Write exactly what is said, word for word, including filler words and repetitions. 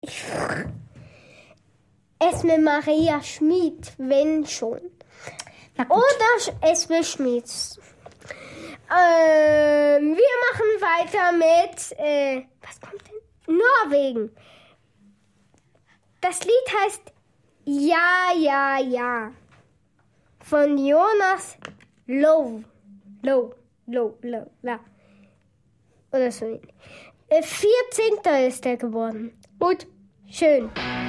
Esme Maria Schmid, wenn schon. Oder Esme Schmidt. Ähm, wir machen weiter mit, äh, was kommt denn? Norwegen. Das Lied heißt Ja, ja, ja. Von Jonas Low. Low, Low, Low, Low. Oder so. vierzehnter ist er geworden. Gut, schön.